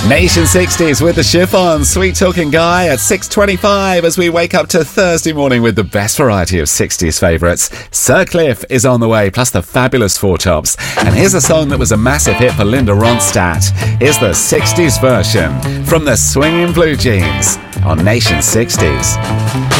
Nation 60s with the Chiffon, Sweet Talking Guy at 6:25 as we wake up to Thursday morning with the best variety of 60s favourites. Sir Cliff is on the way, plus the fabulous Four Tops. And here's a song that was a massive hit for Linda Ronstadt. Here's the 60s version from the Swinging Blue Jeans on Nation 60s.